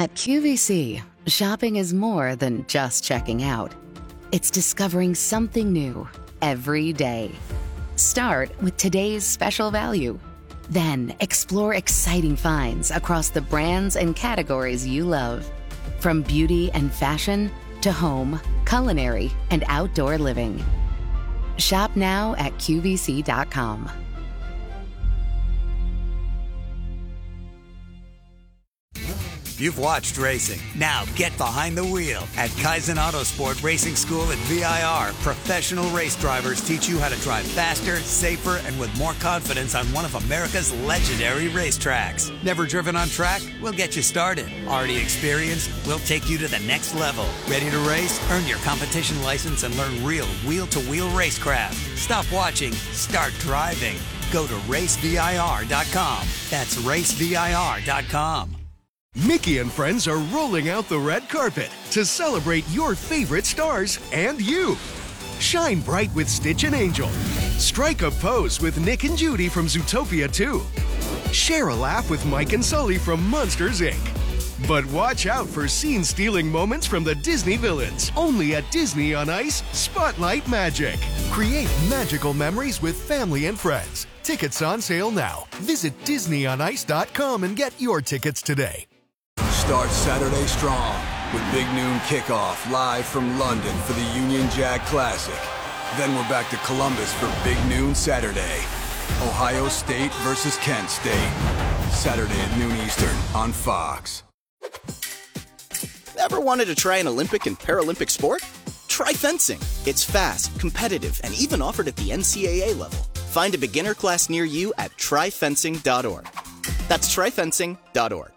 At QVC, shopping is more than just checking out. It's discovering something new every day. Start with today's special value. Then explore exciting finds across the brands and categories you love. From beauty and fashion to home, culinary, and outdoor living. Shop now at QVC.com. You've watched racing. Now get behind the wheel. At Kaizen Autosport Racing School at VIR, professional race drivers teach you how to drive faster, safer, and with more confidence on one of America's legendary racetracks. Never driven on track? We'll get you started. Already experienced? We'll take you to the next level. Ready to race? Earn your competition license and learn real wheel-to-wheel racecraft. Stop watching. Start driving. Go to racevir.com. That's racevir.com. Mickey and friends are rolling out the red carpet to celebrate your favorite stars and you. Shine bright with Stitch and Angel. Strike a pose with Nick and Judy from Zootopia 2. Share a laugh with Mike and Sully from Monsters, Inc. But watch out for scene-stealing moments from the Disney villains. Only at Disney on Ice Spotlight Magic. Create magical memories with family and friends. Tickets on sale now. Visit DisneyOnIce.com and get your tickets today. Start Saturday strong with Big Noon Kickoff live from London for the Union Jack Classic. Then we're back to Columbus for Big Noon Saturday. Ohio State versus Kent State. Saturday at noon Eastern on Fox. Ever wanted to try an Olympic and Paralympic sport? Try fencing. It's fast, competitive, and even offered at the NCAA level. Find a beginner class near you at tryfencing.org. That's tryfencing.org.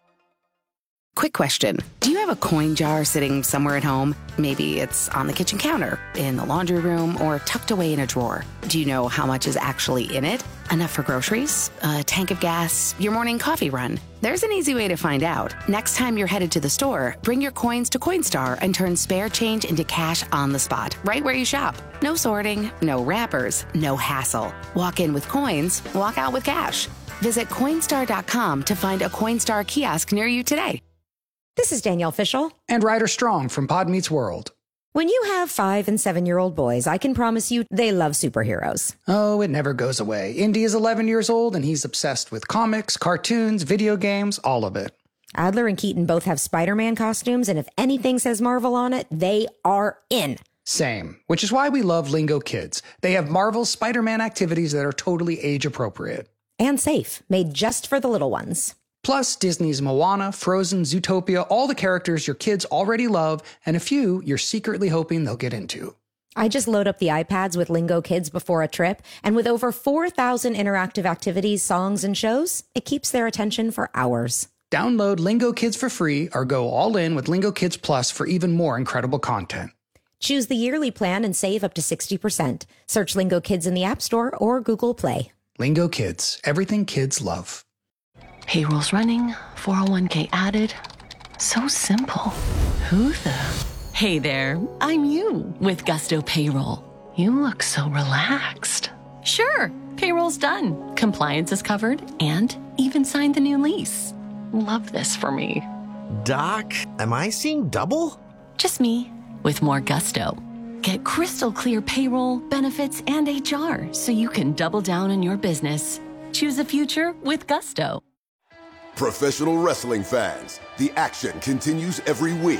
Quick question. Do you have a coin jar sitting somewhere at home? Maybe it's on the kitchen counter, in the laundry room, or tucked away in a drawer. Do you know how much is actually in it? Enough for groceries? A tank of gas? Your morning coffee run? There's an easy way to find out. Next time you're headed to the store, bring your coins to Coinstar and turn spare change into cash on the spot, right where you shop. No sorting, no wrappers, no hassle. Walk in with coins, walk out with cash. Visit Coinstar.com to find a Coinstar kiosk near you today. This is Danielle Fishel. And Ryder Strong from Pod Meets World. When you have 5- and 7-year-old boys, I can promise you they love superheroes. Oh, it never goes away. Indy is 11 years old, and he's obsessed with comics, cartoons, video games, all of it. Adler and Keaton both have Spider-Man costumes, and if anything says Marvel on it, they are in. Same, which is why we love Lingo Kids. They have Marvel's Spider-Man activities that are totally age-appropriate. And safe, made just for the little ones. Plus, Disney's Moana, Frozen, Zootopia, all the characters your kids already love, and a few you're secretly hoping they'll get into. I just load up the iPads with Lingo Kids before a trip, and with over 4,000 interactive activities, songs, and shows, it keeps their attention for hours. Download Lingo Kids for free or go all in with Lingo Kids Plus for even more incredible content. Choose the yearly plan and save up to 60%. Search Lingo Kids in the App Store or Google Play. Lingo Kids, everything kids love. Payroll's running, 401k added. So simple. Who the? Hey there, I'm you with Gusto Payroll. You look so relaxed. Sure, payroll's done. Compliance is covered and even signed the new lease. Love this for me. Doc, am I seeing double? Just me with more gusto. Get crystal clear payroll, benefits, and HR so you can double down on your business. Choose a future with Gusto. Professional wrestling fans, the action continues every week.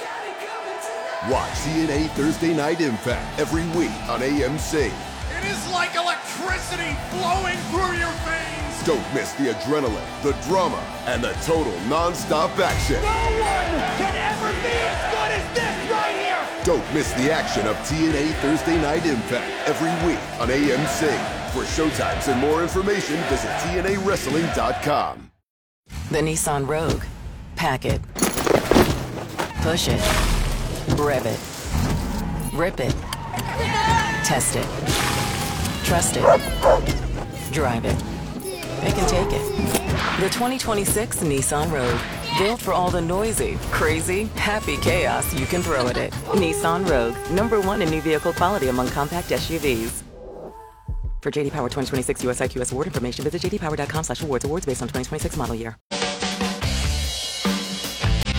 Watch TNA Thursday Night Impact every week on AMC. It is like electricity flowing through your veins. Don't miss the adrenaline, the drama, and the total non-stop action. No one can ever be as good as this right here. Don't miss the action of TNA Thursday Night Impact every week on AMC. For showtimes and more information, visit TNAWrestling.com. The Nissan Rogue. Pack it. Push it. Rev it. Rip it. Test it. Trust it. Drive it. It can take it. The 2026 Nissan Rogue. Built for all the noisy, crazy, happy chaos you can throw at it. Nissan Rogue. #1 in new vehicle quality among compact SUVs. For JD Power 2026 US IQS award information, visit jdpower.com/awards. Awards based on 2026 model year.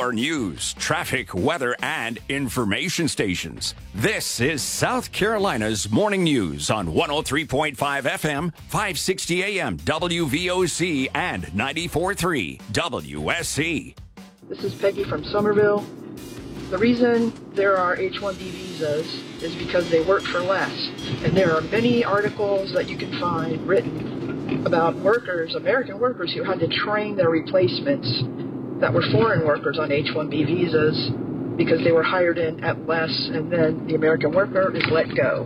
your news, traffic, weather, and information stations. This is South Carolina's Morning News on 103.5 FM, 560 AM, WVOC, and 94.3 WSC. This is Peggy from Somerville. The reason there are H-1B visas is because they work for less. And there are many articles that you can find written about workers, American workers, who had to train their replacements that were foreign workers on H-1B visas because they were hired in at less, and then the American worker is let go.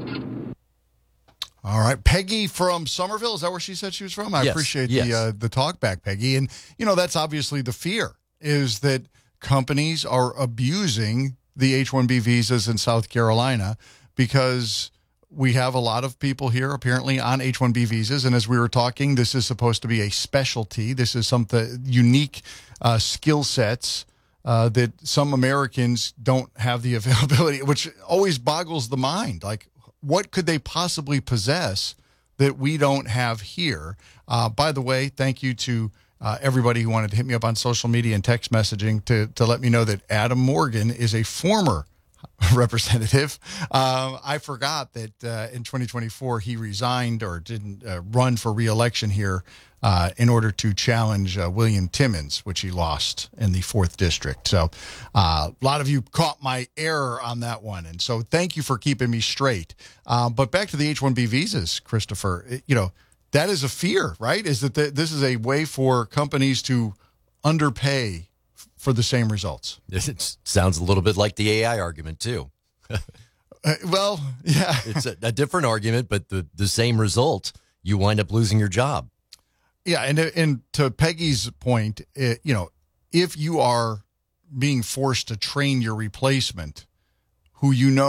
All right. Peggy from Somerville, is that where she said she was from? I appreciate the talk back, Peggy. And, that's obviously the fear, is that companies are abusing the H-1B visas in South Carolina because we have a lot of people here apparently on H-1B visas. And as we were talking, this is supposed to be a specialty. This is something unique skill sets that some Americans don't have the availability, which always boggles the mind. Like, what could they possibly possess that we don't have here? By the way, thank you to everybody who wanted to hit me up on social media and text messaging to let me know that Adam Morgan is a former representative. I forgot that in 2024 he resigned or didn't run for re-election here in order to challenge William Timmons, which he lost in the 4th District. So a lot of you caught my error on that one. And so thank you for keeping me straight. But back to the H-1B visas, Christopher, that is a fear, right? Is that this is a way for companies to underpay for the same results. It sounds a little bit like the AI argument, too. Well, yeah. It's a different argument, but the same result. You wind up losing your job. Yeah, and to Peggy's point, if you are being forced to train your replacement, who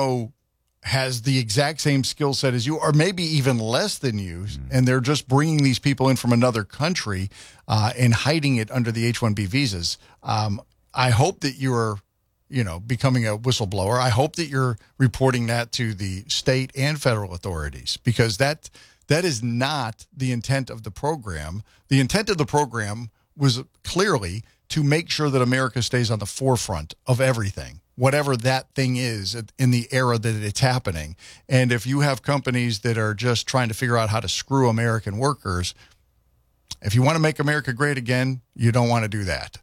has the exact same skill set as you, or maybe even less than you, and they're just bringing these people in from another country and hiding it under the H-1B visas. I hope that you're, becoming a whistleblower. I hope that you're reporting that to the state and federal authorities, because that is not the intent of the program. The intent of the program was clearly to make sure that America stays on the forefront of everything, whatever that thing is in the era that it's happening. And if you have companies that are just trying to figure out how to screw American workers, if you want to make America great again, you don't want to do that.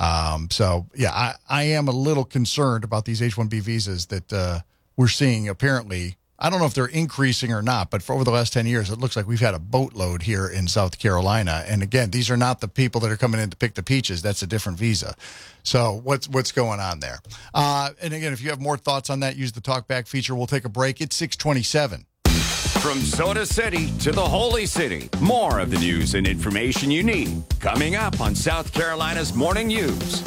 I am a little concerned about these H-1B visas that we're seeing apparently. I don't know if they're increasing or not, but for over the last 10 years, it looks like we've had a boatload here in South Carolina. And again, these are not the people that are coming in to pick the peaches. That's a different visa. So what's going on there? And again, if you have more thoughts on that, use the talkback feature. We'll take a break. It's 6:27. From Soda City to the Holy City, more of the news and information you need coming up on South Carolina's Morning News.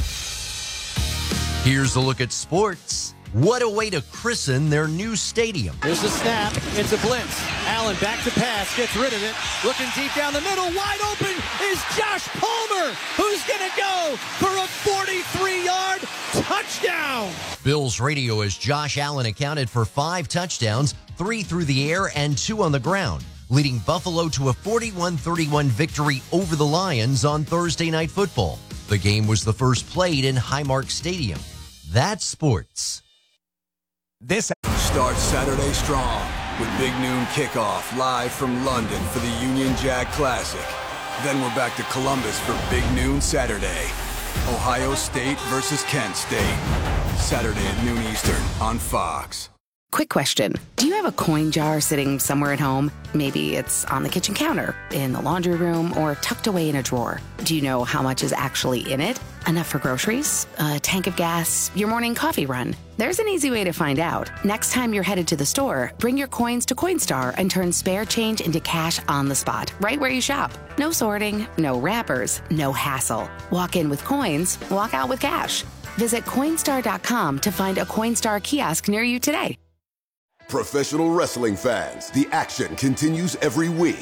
Here's a look at sports. What a way to christen their new stadium. There's a snap. It's a blitz. Allen back to pass. Gets rid of it. Looking deep down the middle. Wide open is Josh Palmer, who's going to go for a 43-yard touchdown. Bills radio as Josh Allen accounted for 5 touchdowns, 3 through the air and 2 on the ground, leading Buffalo to a 41-31 victory over the Lions on Thursday Night Football. The game was the first played in Highmark Stadium. That's sports. This starts Saturday strong with Big Noon Kickoff live from London for the Union Jack Classic. Then we're back to Columbus for Big Noon Saturday. Ohio State versus Kent State. Saturday at noon Eastern on Fox. Quick question. Do you have a coin jar sitting somewhere at home? Maybe it's on the kitchen counter, in the laundry room, or tucked away in a drawer. Do you know how much is actually in it? Enough for groceries, a tank of gas, your morning coffee run? There's an easy way to find out. Next time you're headed to the store, bring your coins to Coinstar and turn spare change into cash on the spot, right where you shop. No sorting, no wrappers, no hassle. Walk in with coins, walk out with cash. Visit Coinstar.com to find a Coinstar kiosk near you today. Professional wrestling fans, the action continues every week.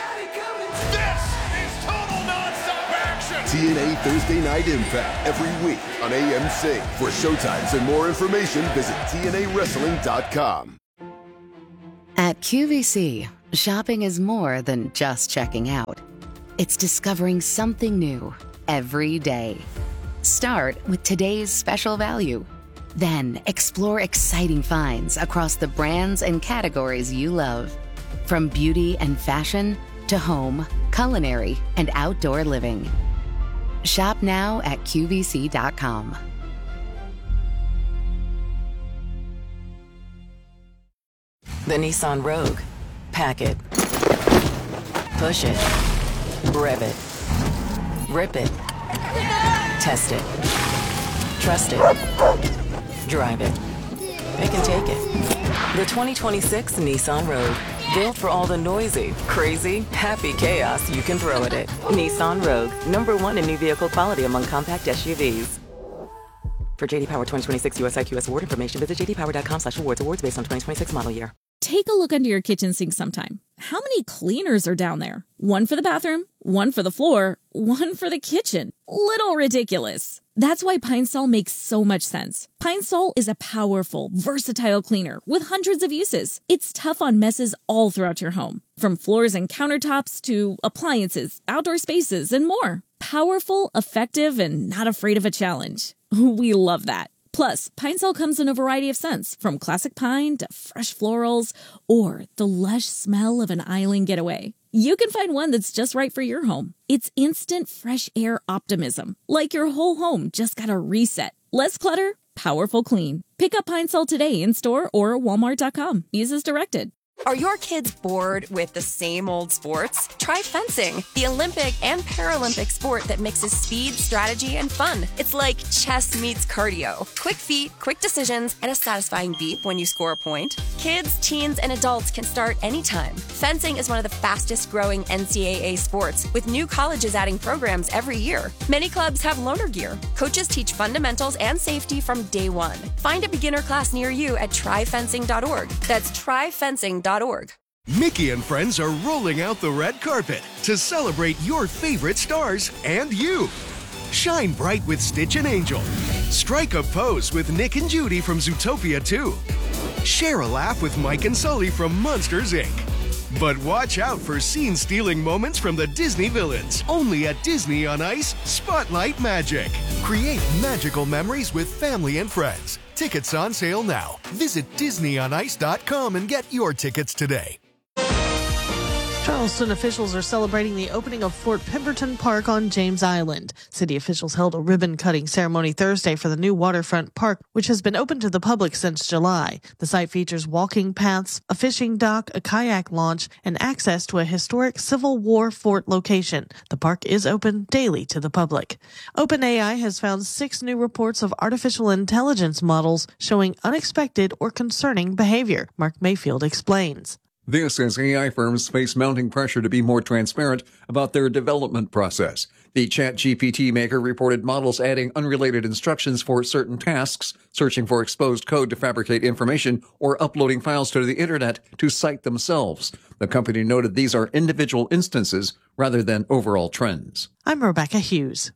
This is total nonstop action! TNA Thursday Night Impact every week on AMC. For showtimes and more information, visit TNAWrestling.com. At QVC, shopping is more than just checking out. It's discovering something new every day. Start with today's special value. Then explore exciting finds across the brands and categories you love. From beauty and fashion to home, culinary, and outdoor living. Shop now at QVC.com. The Nissan Rogue. Pack it. Push it. Rev it. Rip it. Test it. Trust it. Drive it. It can take it. The 2026 Nissan Rogue. Built for all the noisy, crazy, happy chaos you can throw at it. Nissan Rogue. #1 in new vehicle quality among compact SUVs. For JD Power 2026 US IQS award information, visit jdpower.com/awards. Awards based on 2026 model year. Take a look under your kitchen sink sometime. How many cleaners are down there? One for the bathroom, one for the floor, one for the kitchen. Little ridiculous. That's why Pine Sol makes so much sense. Pine Sol is a powerful, versatile cleaner with hundreds of uses. It's tough on messes all throughout your home, from floors and countertops to appliances, outdoor spaces, and more. Powerful, effective, and not afraid of a challenge. We love that. Plus, Pine Sol comes in a variety of scents, from classic pine to fresh florals, or the lush smell of an island getaway. You can find one that's just right for your home. It's instant fresh air optimism, like your whole home just got a reset. Less clutter, powerful clean. Pick up Pine Sol today in store or at walmart.com. Use as directed. Are your kids bored with the same old sports? Try fencing, the Olympic and Paralympic sport that mixes speed, strategy, and fun. It's like chess meets cardio. Quick feet, quick decisions, and a satisfying beep when you score a point. Kids, teens, and adults can start anytime. Fencing is one of the fastest growing NCAA sports, with new colleges adding programs every year. Many clubs have loaner gear. Coaches teach fundamentals and safety from day one. Find a beginner class near you at tryfencing.org. That's tryfencing.org. Mickey and friends are rolling out the red carpet to celebrate your favorite stars and you. Shine bright with Stitch and Angel. Strike a pose with Nick and Judy from Zootopia 2. Share a laugh with Mike and Sully from Monsters, Inc. But watch out for scene-stealing moments from the Disney villains. Only at Disney on Ice Spotlight Magic. Create magical memories with family and friends. Tickets on sale now. Visit DisneyOnIce.com and get your tickets today. Charleston officials are celebrating the opening of Fort Pemberton Park on James Island. City officials held a ribbon-cutting ceremony Thursday for the new waterfront park, which has been open to the public since July. The site features walking paths, a fishing dock, a kayak launch, and access to a historic Civil War fort location. The park is open daily to the public. OpenAI has found 6 new reports of artificial intelligence models showing unexpected or concerning behavior. Mark Mayfield explains. This as AI firms face mounting pressure to be more transparent about their development process. The ChatGPT maker reported models adding unrelated instructions for certain tasks, searching for exposed code to fabricate information, or uploading files to the internet to cite themselves. The company noted these are individual instances rather than overall trends. I'm Rebecca Hughes.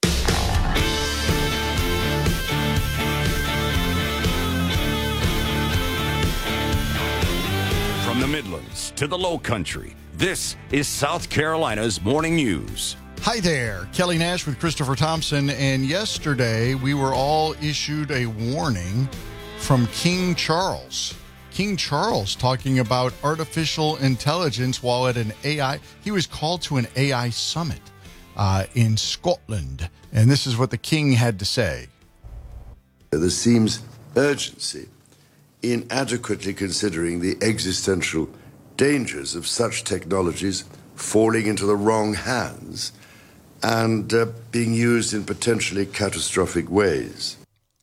From the Midlands to the Low Country, this is South Carolina's Morning News. Hi there, Kelly Nash with Christopher Thompson, and yesterday we were all issued a warning from King Charles. King Charles talking about artificial intelligence while at an AI, he was called to an AI summit in Scotland, and this is what the King had to say. There seems urgency in adequately considering the existential dangers of such technologies falling into the wrong hands and being used in potentially catastrophic ways.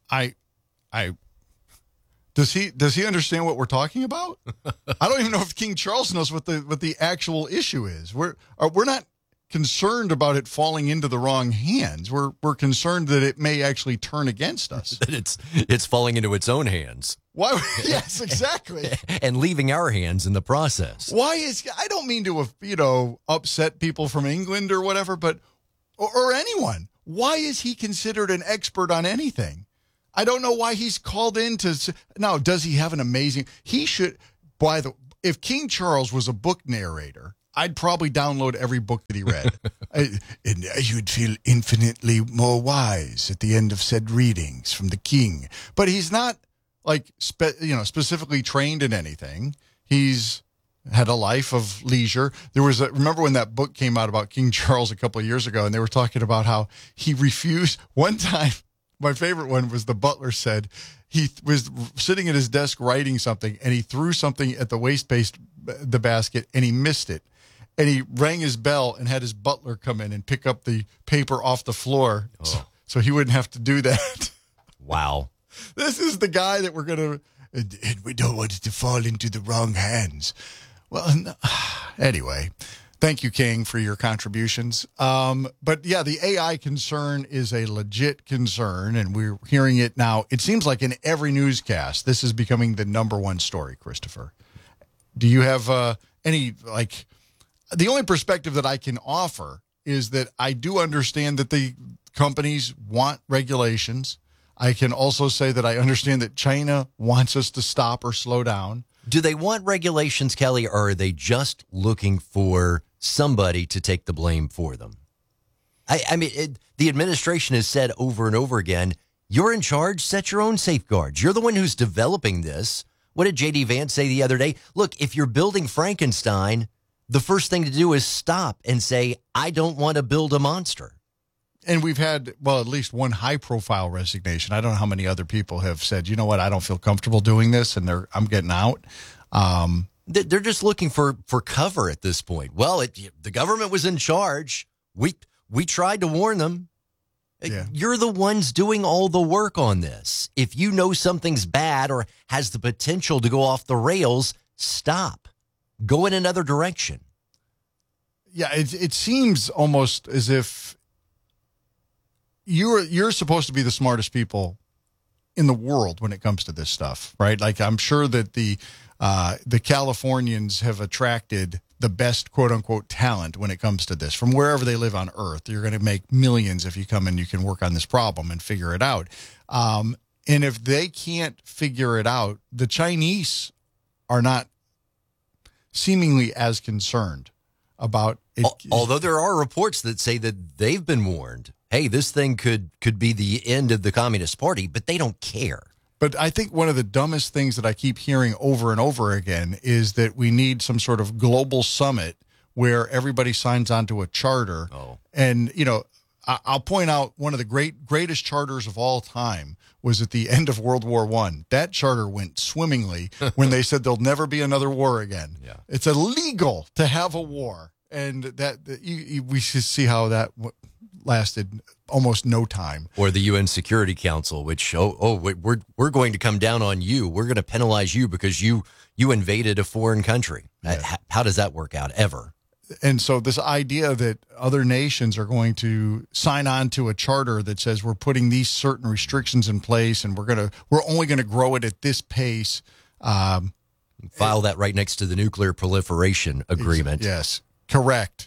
Does he understand what we're talking about? I don't even know if King Charles knows what the actual issue is. We're not concerned about it falling into the wrong hands. We're concerned that it may actually turn against us. That it's falling into its own hands. Why? Yes, exactly. And leaving our hands in the process. Why is, I don't mean to, upset people from England or whatever, but, or anyone. Why is he considered an expert on anything? I don't know why he's called in to, now, does he have an amazing, he should, if King Charles was a book narrator, I'd probably download every book that he read. And you'd feel infinitely more wise at the end of said readings from the king. But he's not like specifically trained in anything. He's had a life of leisure. There was remember when that book came out about King Charles a couple of years ago, and they were talking about how he refused one time. My favorite one was the butler said he was sitting at his desk writing something, and he threw something at the the basket, and he missed it. And he rang his bell and had his butler come in and pick up the paper off the floor so he wouldn't have to do that. Wow. This is the guy that we're going to, and we don't want it to fall into the wrong hands. Well, anyway, thank you, King, for your contributions. But yeah, the AI concern is a legit concern, and we're hearing it now. It seems like in every newscast, this is becoming the number one story, Christopher. Do you have any, like, the only perspective that I can offer is that I do understand that the companies want regulations. I can also say that I understand that China wants us to stop or slow down. Do they want regulations, Kelly, or are they just looking for somebody to take the blame for them? I mean, the administration has said over and over again, you're in charge, set your own safeguards. You're the one who's developing this. What did J.D. Vance say the other day? Look, if you're building Frankenstein, the first thing to do is stop and say, I don't want to build a monster. And we've had, well, at least one high-profile resignation. I don't know how many other people have said, you know what, I don't feel comfortable doing this, and I'm getting out. They're just looking for cover at this point. Well, the government was in charge. We tried to warn them. Yeah. You're the ones doing all the work on this. If you know something's bad or has the potential to go off the rails, stop. Go in another direction. Yeah, it seems almost as if you're supposed to be the smartest people in the world when it comes to this stuff, right? Like, I'm sure that the Californians have attracted the best quote unquote talent when it comes to this from wherever they live on Earth. You're going to make millions if you come and you can work on this problem and figure it out. And if they can't figure it out, the Chinese are not seemingly as concerned about it. Although there are reports that say that they've been warned. Hey, this thing could be the end of the Communist Party, but they don't care. But I think one of the dumbest things that I keep hearing over and over again is that we need some sort of global summit where everybody signs onto a charter. And, you know, I'll point out one of the greatest charters of all time was at the end of World War I. That charter went swimmingly when they said there'll never be another war again. Yeah. It's illegal to have a war. And we should see how that lasted almost no time. Or the UN Security Council, which, we're going to come down on you. We're going to penalize you because you invaded a foreign country. Yeah. How does that work out ever? And so this idea that other nations are going to sign on to a charter that says we're putting these certain restrictions in place and we're only going to grow it at this pace. File that right next to the nuclear proliferation agreement. Yes, correct.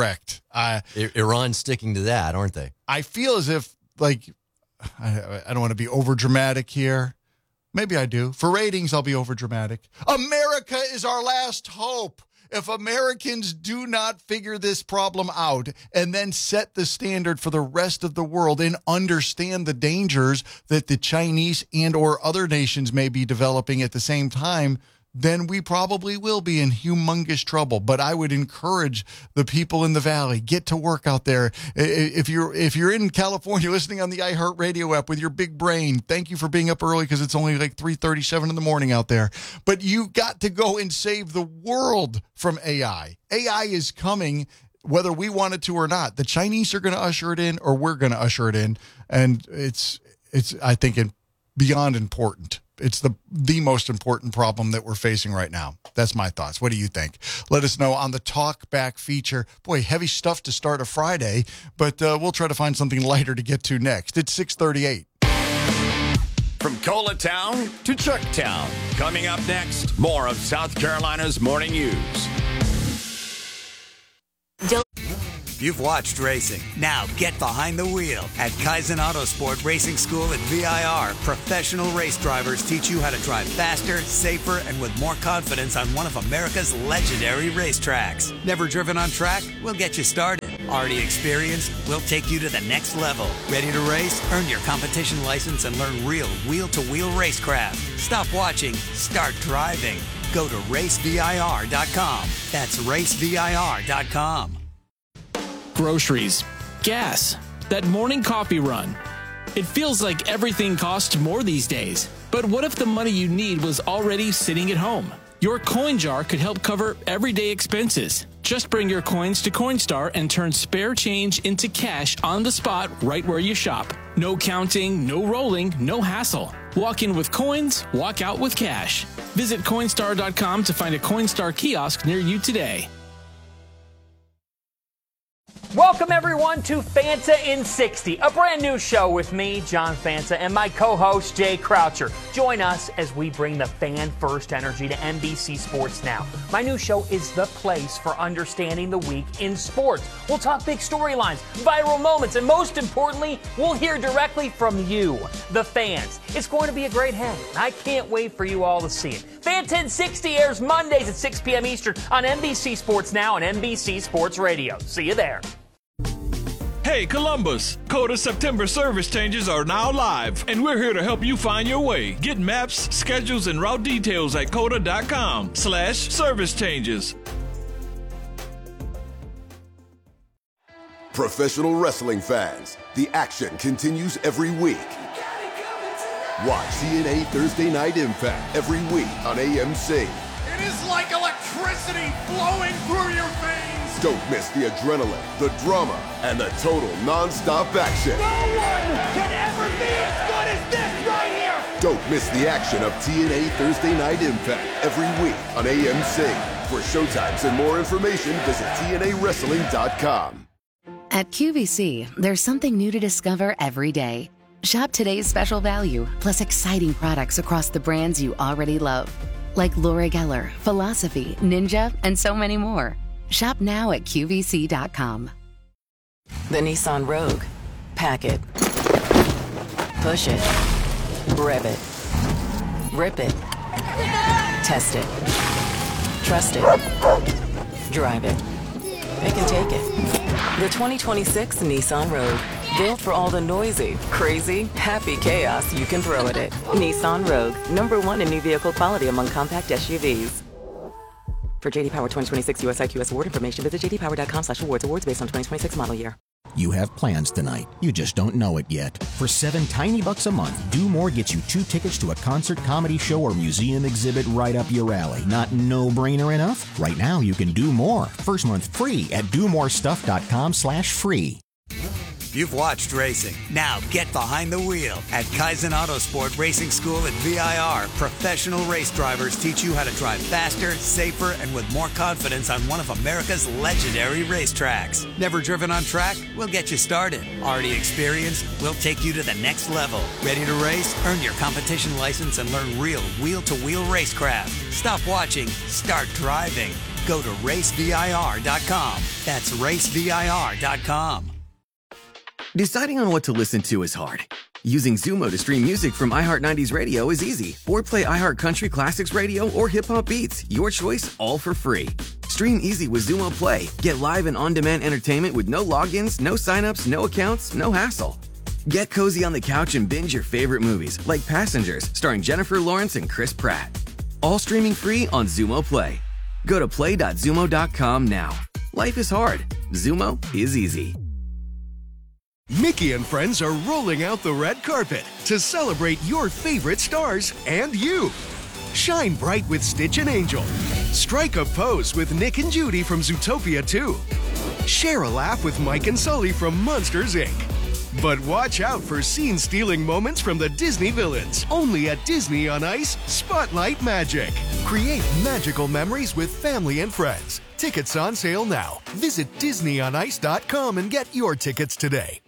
Iran's sticking to that, aren't they? I feel as if, like, I don't want to be over dramatic here. Maybe I do. For ratings, I'll be over dramatic. America is our last hope. If Americans do not figure this problem out and then set the standard for the rest of the world and understand the dangers that the Chinese and or other nations may be developing at the same time, then we probably will be in humongous trouble. But I would encourage the people in the Valley, get to work out there. If you're in California listening on the iHeartRadio app with your big brain, thank you for being up early because it's only like 3:37 in the morning out there. But you got to go and save the world from AI. AI is coming whether we want it to or not. The Chinese are going to usher it in or we're going to usher it in. And it's I think, beyond important. It's the most important problem that we're facing right now. That's my thoughts. What do you think? Let us know on the Talk Back feature. Boy, heavy stuff to start a Friday, but we'll try to find something lighter to get to next. It's 6:38. From Coletown to Chucktown. Coming up next, more of South Carolina's Morning News. You've watched racing. Now get behind the wheel. At Kaizen Autosport Racing School at VIR, professional race drivers teach you how to drive faster, safer, and with more confidence on one of America's legendary racetracks. Never driven on track? We'll get you started. Already experienced? We'll take you to the next level. Ready to race? Earn your competition license and learn real wheel-to-wheel racecraft. Stop watching. Start driving. Go to racevir.com. That's racevir.com. Groceries, gas, that morning coffee run. It feels like everything costs more these days. But what if the money you need was already sitting at home? Your coin jar could help cover everyday expenses. Just bring your coins to Coinstar and turn spare change into cash on the spot right where you shop. No counting, no rolling, no hassle. Walk in with coins, walk out with cash. Visit Coinstar.com to find a Coinstar kiosk near you today. Welcome, everyone, to Fanta in 60, a brand new show with me, John Fanta, and my co-host, Jay Croucher. Join us as we bring the fan-first energy to NBC Sports Now. My new show is the place for understanding the week in sports. We'll talk big storylines, viral moments, and most importantly, we'll hear directly from you, the fans. It's going to be a great hang, and I can't wait for you all to see it. Fanta in 60 airs Mondays at 6 p.m. Eastern on NBC Sports Now and NBC Sports Radio. See you there. Hey Columbus, Coda September service changes are now live, and we're here to help you find your way. Get maps, schedules, and route details at coda.com/service changes. Professional wrestling fans, the action continues every week. Watch TNA Thursday Night Impact every week on AMC. It is like electricity flowing through your veins. Don't miss the adrenaline, the drama, and the total non-stop action. No one can ever be as good as this right here. Don't miss the action of TNA Thursday Night Impact every week on AMC. For showtimes and more information, visit TNAWrestling.com. At QVC, there's something new to discover every day. Shop today's special value, plus exciting products across the brands you already love. Like Laura Geller, Philosophy, Ninja, and so many more. Shop now at QVC.com. The Nissan Rogue. Pack it. Push it. Rev it. Rip it. Test it. Trust it. Drive it. It can take it. The 2026 Nissan Rogue. Built for all the noisy, crazy, happy chaos you can throw at it. Nissan Rogue. #1 in new vehicle quality among compact SUVs. For JD Power 2026 US IQS award information, visit jdpower.com/awards. Awards based on 2026 model year. You have plans tonight. You just don't know it yet. For $7 tiny bucks a month, Do More gets you 2 tickets to a concert, comedy show, or museum exhibit right up your alley. Not no-brainer enough? Right now, you can do more. First month free at domorestuff.com/free. You've watched racing. Now get behind the wheel. At Kaizen Autosport Racing School at VIR, professional race drivers teach you how to drive faster, safer, and with more confidence on one of America's legendary racetracks. Never driven on track? We'll get you started. Already experienced? We'll take you to the next level. Ready to race? Earn your competition license and learn real wheel-to-wheel racecraft. Stop watching. Start driving. Go to racevir.com. That's racevir.com. Deciding on what to listen to is hard. Using Zumo to stream music from iHeart 90s Radio is easy. Or play iHeart Country Classics Radio or Hip Hop Beats. Your choice, all for free. Stream easy with Zumo Play. Get live and on-demand entertainment with no logins, no signups, no accounts, no hassle. Get cozy on the couch and binge your favorite movies, like Passengers, starring Jennifer Lawrence and Chris Pratt. All streaming free on Zumo Play. Go to play.zumo.com now. Life is hard. Zumo is easy. Mickey and friends are rolling out the red carpet to celebrate your favorite stars and you. Shine bright with Stitch and Angel. Strike a pose with Nick and Judy from Zootopia 2. Share a laugh with Mike and Sully from Monsters, Inc. But watch out for scene-stealing moments from the Disney villains. Only at Disney on Ice Spotlight Magic. Create magical memories with family and friends. Tickets on sale now. Visit DisneyOnIce.com and get your tickets today.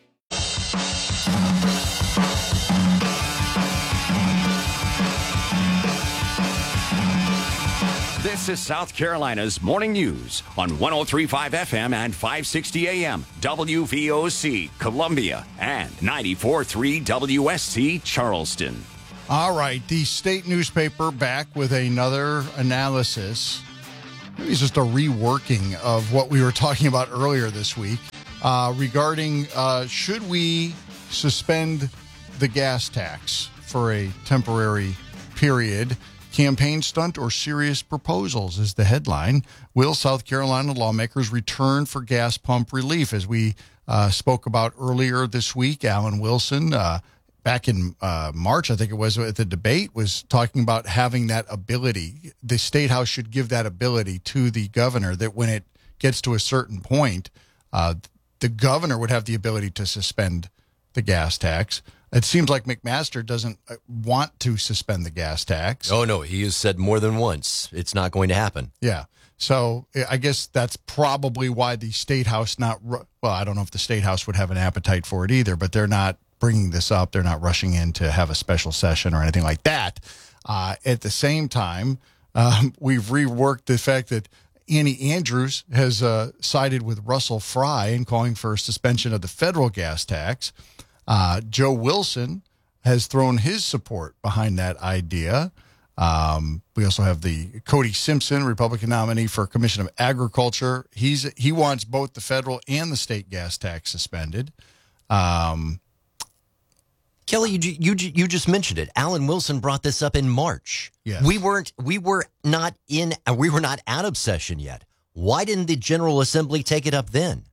This is South Carolina's Morning News on 103.5 FM and 560 AM WVOC Columbia and 94.3 WSC Charleston. All right, the state newspaper back with another analysis. Maybe it's just a reworking of what we were talking about earlier this week regarding should we suspend the gas tax for a temporary period? Campaign stunt or serious proposals is the headline. Will South Carolina lawmakers return for gas pump relief? As we spoke about earlier this week, Alan Wilson, back in March, I think it was, at the debate, was talking about having that ability. The State House should give that ability to the governor, that when it gets to a certain point, the governor would have the ability to suspend the gas tax. It seems like McMaster doesn't want to suspend the gas tax. Oh, no, he has said more than once it's not going to happen. Yeah. So I guess that's probably why the State House well, I don't know if the State House would have an appetite for it either, but they're not bringing this up. They're not rushing in to have a special session or anything like that. At the same time, we've reworked the fact that Annie Andrews has sided with Russell Fry in calling for a suspension of the federal gas tax. Joe Wilson has thrown his support behind that idea. We also have the Cody Simpson, Republican nominee for Commission of Agriculture. He wants both the federal and the state gas tax suspended. Kelly, you just mentioned it. Alan Wilson brought this up in March. Yes. We were not out of session yet. Why didn't the General Assembly take it up then?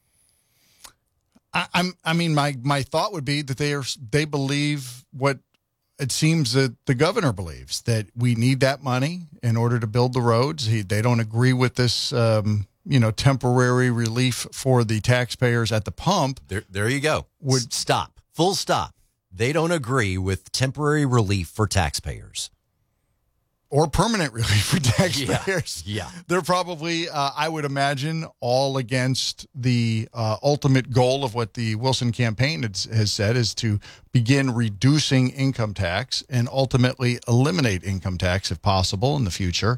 My thought would be that they believe what it seems that the governor believes, that we need that money in order to build the roads. They don't agree with this, temporary relief for the taxpayers at the pump. There you go. Stop. Full stop. They don't agree with temporary relief for taxpayers. Or permanent relief for taxpayers. Yeah. They're probably, I would imagine, all against the ultimate goal of what the Wilson campaign has said, is to begin reducing income tax and ultimately eliminate income tax if possible in the future.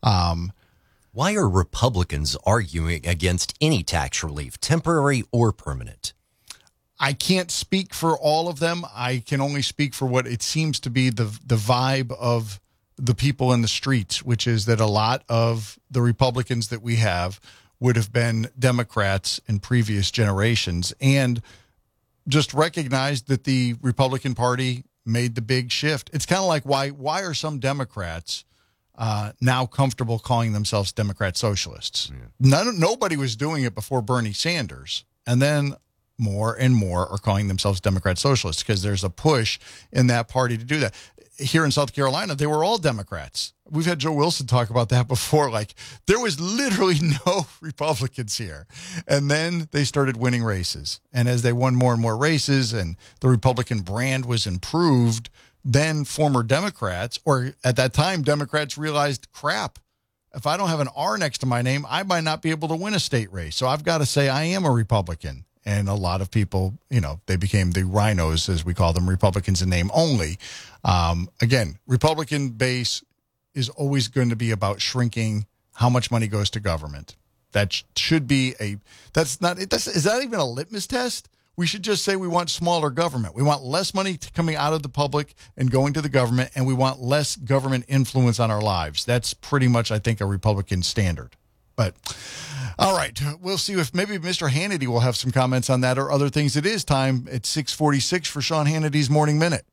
Why are Republicans arguing against any tax relief, temporary or permanent? I can't speak for all of them. I can only speak for what it seems to be the vibe of the people in the streets, which is that a lot of the Republicans that we have would have been Democrats in previous generations and just recognized that the Republican Party made the big shift. It's kind of like why are some Democrats now comfortable calling themselves Democrat socialists? Yeah. Nobody was doing it before Bernie Sanders. And then more and more are calling themselves Democrat socialists because there's a push in that party to do that. Here in South Carolina, they were all Democrats. We've had Joe Wilson talk about that before. Like, there was literally no Republicans here. And then they started winning races. And as they won more and more races and the Republican brand was improved, then former Democrats, or at that time, Democrats realized, crap, if I don't have an R next to my name, I might not be able to win a state race. So I've got to say I am a Republican. And a lot of people, they became the rhinos, as we call them, Republicans in name only. Again, Republican base is always going to be about shrinking how much money goes to government. That should be is that even a litmus test? We should just say we want smaller government. We want less money coming out of the public and going to the government, and we want less government influence on our lives. That's pretty much, I think, a Republican standard. But all right, we'll see if maybe Mr. Hannity will have some comments on that or other things. It is time at 6:46 for Sean Hannity's Morning Minute.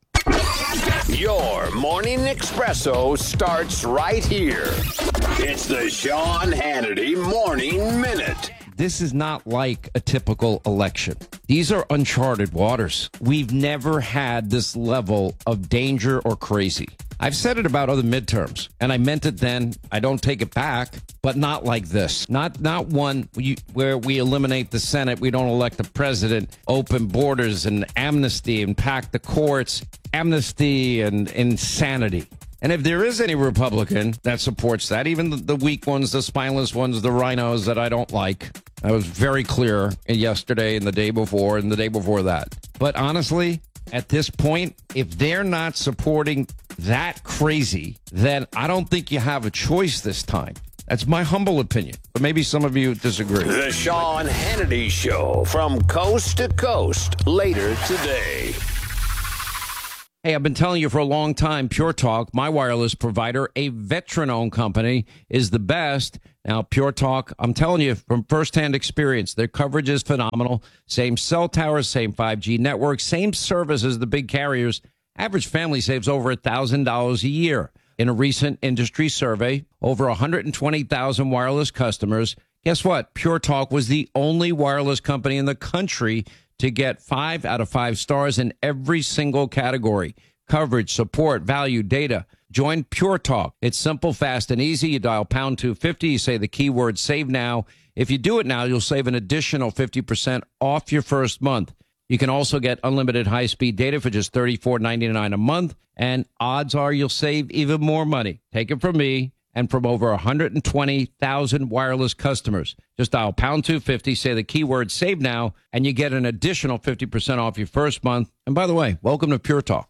Your morning espresso starts right here. It's the Sean Hannity Morning Minute. This is not like a typical election. These are uncharted waters. We've never had this level of danger or crazy. I've said it about other midterms, and I meant it then. I don't take it back, but not like this. Not one where we eliminate the Senate, we don't elect the president, open borders and amnesty and pack the courts, amnesty and insanity. And if there is any Republican that supports that, even the weak ones, the spineless ones, the rhinos that I don't like, I was very clear yesterday and the day before and the day before that. But honestly, at this point, if they're not supporting that crazy, then I don't think you have a choice this time. That's my humble opinion, but maybe some of you disagree. The Sean Hannity Show from coast to coast later today. Hey, I've been telling you for a long time, Pure Talk, my wireless provider, a veteran-owned company, is the best. Now, Pure Talk, I'm telling you from firsthand experience, their coverage is phenomenal. Same cell towers, same 5G network, same service as the big carriers. Average family saves over $1,000 a year. In a recent industry survey, over 120,000 wireless customers. Guess what? Pure Talk was the only wireless company in the country to get 5 out of 5 stars in every single category. Coverage, support, value, data. Join Pure Talk. It's simple, fast, and easy. You dial pound 250. You say the keyword save now. If you do it now, you'll save an additional 50% off your first month. You can also get unlimited high-speed data for just $34.99 a month, and odds are you'll save even more money. Take it from me and from over 120,000 wireless customers. Just dial pound 250, say the keyword save now, and you get an additional 50% off your first month. And by the way, welcome to Pure Talk.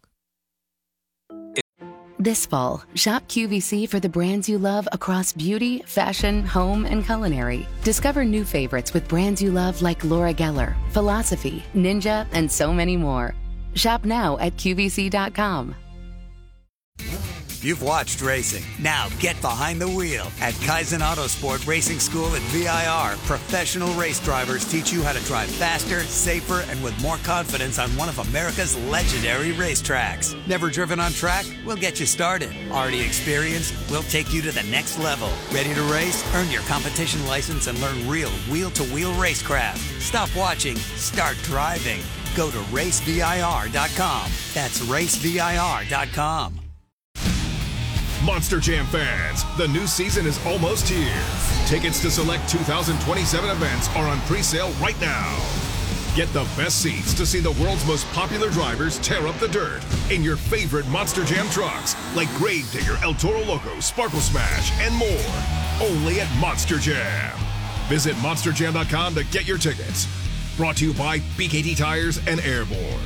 This fall, shop QVC for the brands you love across beauty, fashion, home, and culinary. Discover new favorites with brands you love like Laura Geller, Philosophy, Ninja, and so many more. Shop now at QVC.com. You've watched racing. Now get behind the wheel. At Kaizen Autosport Racing School at VIR, professional race drivers teach you how to drive faster, safer, and with more confidence on one of America's legendary racetracks. Never driven on track? We'll get you started. Already experienced? We'll take you to the next level. Ready to race? Earn your competition license and learn real wheel-to-wheel racecraft. Stop watching. Start driving. Go to racevir.com. That's racevir.com. Monster Jam fans, the new season is almost here. Tickets to select 2027 events are on pre-sale right now. Get the best seats to see the world's most popular drivers tear up the dirt in your favorite Monster Jam trucks like Gravedigger, El Toro Loco, Sparkle Smash, and more. Only at Monster Jam. Visit monsterjam.com to get your tickets. Brought to you by BKT Tires and Airborne.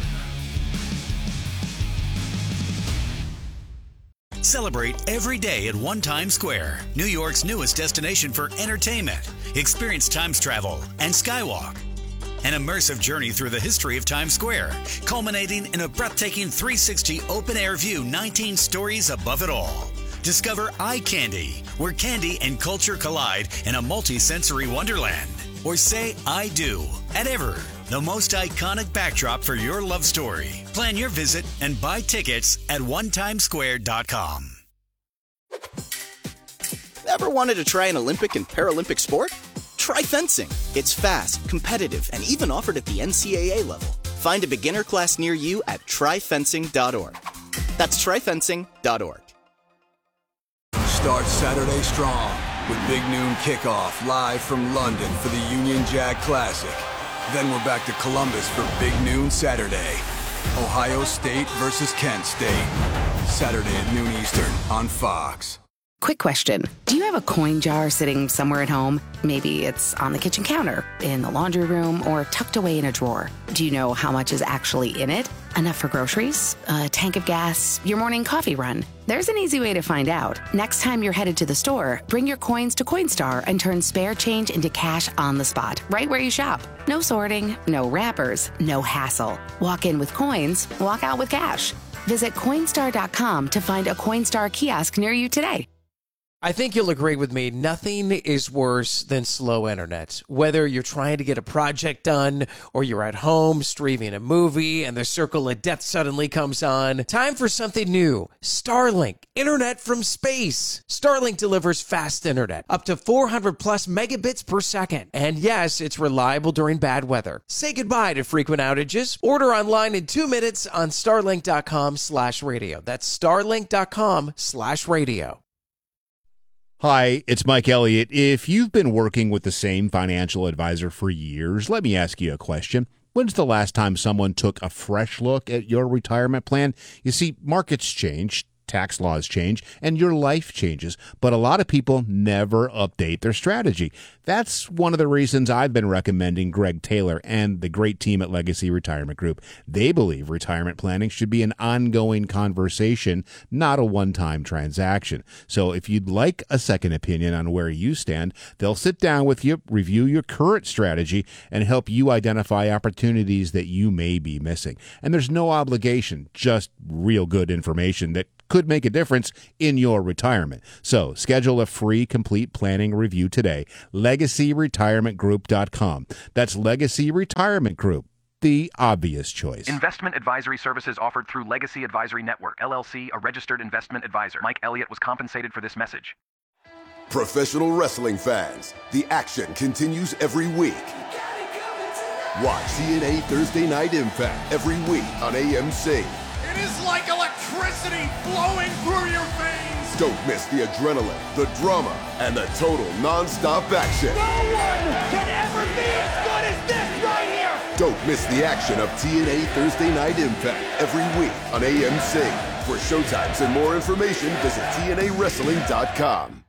Celebrate every day at One Times Square, New York's newest destination for entertainment. Experience Times Travel and Skywalk. An immersive journey through the history of Times Square, culminating in a breathtaking 360 open-air view 19 stories above it all. Discover Eye Candy, where candy and culture collide in a multi-sensory wonderland. Or say I do at Ever, the most iconic backdrop for your love story. Plan your visit and buy tickets at onetimesquare.com. Ever wanted to try an Olympic and Paralympic sport? Try fencing. It's fast, competitive, and even offered at the NCAA level. Find a beginner class near you at tryfencing.org. That's tryfencing.org. Start Saturday strong with Big Noon Kickoff live from London for the Union Jack Classic. Then we're back to Columbus for Big Noon Saturday. Ohio State versus Kent State. Saturday at noon Eastern on Fox. Quick question. Do you have a coin jar sitting somewhere at home? Maybe it's on the kitchen counter, in the laundry room, or tucked away in a drawer. Do you know how much is actually in it? Enough for groceries? A tank of gas? Your morning coffee run? There's an easy way to find out. Next time you're headed to the store, bring your coins to Coinstar and turn spare change into cash on the spot, right where you shop. No sorting, no wrappers, no hassle. Walk in with coins, walk out with cash. Visit Coinstar.com to find a Coinstar kiosk near you today. I think you'll agree with me. Nothing is worse than slow internet. Whether you're trying to get a project done or you're at home streaming a movie and the circle of death suddenly comes on. Time for something new. Starlink. Internet from space. Starlink delivers fast internet. Up to 400 plus megabits per second. And yes, it's reliable during bad weather. Say goodbye to frequent outages. Order online in 2 minutes on starlink.com/radio. That's starlink.com/radio. Hi, it's Mike Elliott. If you've been working with the same financial advisor for years, let me ask you a question. When's the last time someone took a fresh look at your retirement plan? You see, markets change, tax laws change and your life changes, but a lot of people never update their strategy. That's one of the reasons I've been recommending Greg Taylor and the great team at Legacy Retirement Group. They believe retirement planning should be an ongoing conversation, not a one-time transaction. So if you'd like a second opinion on where you stand, they'll sit down with you, review your current strategy, and help you identify opportunities that you may be missing. And there's no obligation, just real good information that could make a difference in your retirement. So schedule a free complete planning review today. LegacyRetirementGroup.com. That's Legacy Retirement Group, the obvious choice. Investment advisory services offered through Legacy Advisory Network, LLC, a registered investment advisor. Mike Elliott was compensated for this message. Professional wrestling fans, the action continues every week. Watch TNA Thursday Night Impact every week on AMC. It is like electricity flowing through your veins. Don't miss the adrenaline, the drama, and the total non-stop action. No one can ever be as good as this right here. Don't miss the action of TNA Thursday Night Impact every week on AMC. For showtimes and more information, visit TNAWrestling.com.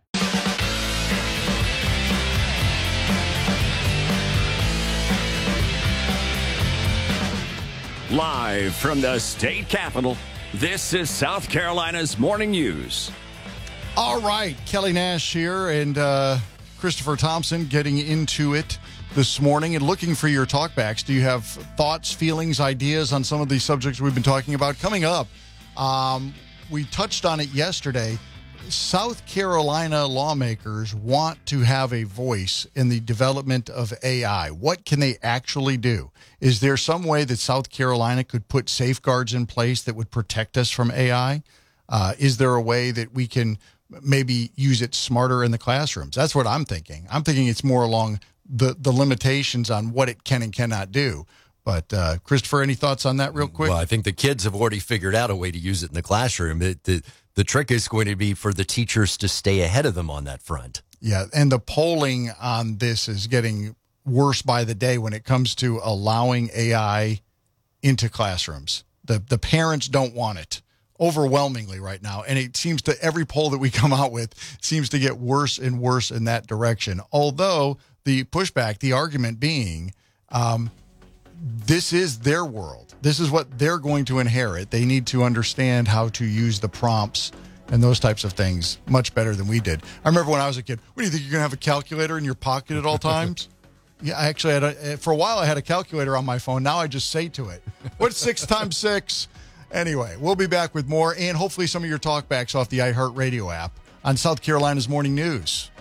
Live from the state capitol, this is South Carolina's Morning News. All right, Kelly Nash here and Christopher Thompson getting into it this morning and looking for your talkbacks. Do you have thoughts, feelings, ideas on some of these subjects we've been talking about? Coming up, we touched on it yesterday. South Carolina lawmakers want to have a voice in the development of AI. What can they actually do? Is there some way that South Carolina could put safeguards in place that would protect us from AI? Is there a way that we can maybe use it smarter in the classrooms? That's what I'm thinking. I'm thinking it's more along the limitations on what it can and cannot do. But, Christopher, any thoughts on that real quick? Well, I think the kids have already figured out a way to use it in the classroom. The trick is going to be for the teachers to stay ahead of them on that front. Yeah, and the polling on this is getting worse by the day when it comes to allowing AI into classrooms. The parents don't want it overwhelmingly right now, and it seems to every poll that we come out with seems to get worse and worse in that direction. Although the pushback, the argument being, this is their world. This is what they're going to inherit. They need to understand how to use the prompts and those types of things much better than we did. I remember when I was a kid, what do you think, you're going to have a calculator in your pocket at all times? Yeah, I actually had for a while I had a calculator on my phone. Now I just say to it, what's 6 times 6? Anyway, we'll be back with more and hopefully some of your talkbacks off the iHeartRadio app on South Carolina's Morning News.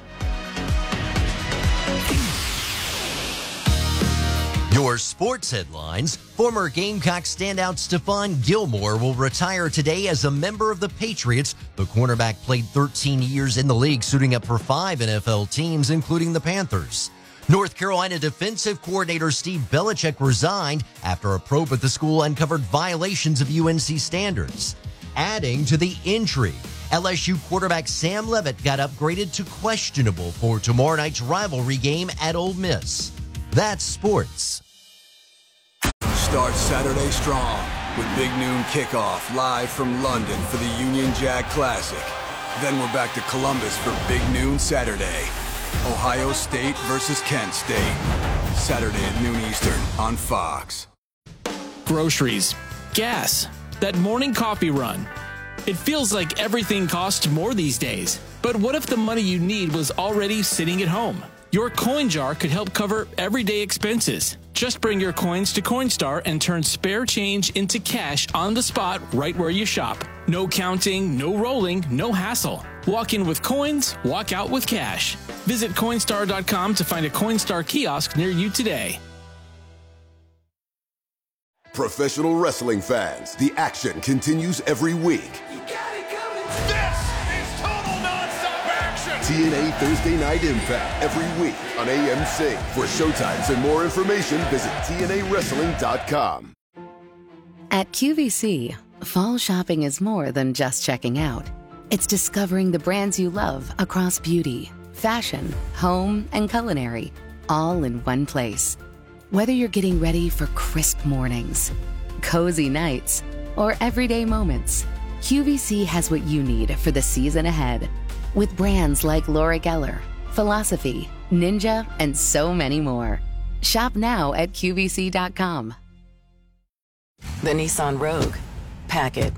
Your sports headlines. Former Gamecock standout Stephon Gilmore will retire today as a member of the Patriots. The cornerback played 13 years in the league, suiting up for 5 NFL teams, including the Panthers. North Carolina defensive coordinator Steve Belichick resigned after a probe at the school uncovered violations of UNC standards. Adding to the intrigue, LSU quarterback Sam Leavitt got upgraded to questionable for tomorrow night's rivalry game at Ole Miss. That's sports. Start Saturday strong with Big Noon Kickoff live from London for the Union Jack Classic. Then we're back to Columbus for Big Noon Saturday. Ohio State versus Kent State. Saturday at noon Eastern on Fox. Groceries, gas, that morning coffee run. It feels like everything costs more these days. But what if the money you need was already sitting at home? Your coin jar could help cover everyday expenses. Just bring your coins to Coinstar and turn spare change into cash on the spot right where you shop. No counting, no rolling, no hassle. Walk in with coins, walk out with cash. Visit Coinstar.com to find a Coinstar kiosk near you today. Professional wrestling fans, the action continues every week. TNA Thursday Night Impact every week on AMC. For showtimes and more information, visit TNAWrestling.com. At QVC, fall shopping is more than just checking out. It's discovering the brands you love across beauty, fashion, home, and culinary, all in one place. Whether you're getting ready for crisp mornings, cozy nights, or everyday moments, QVC has what you need for the season ahead. With brands like Laura Geller, Philosophy, Ninja, and so many more. Shop now at QVC.com. The Nissan Rogue. Pack it.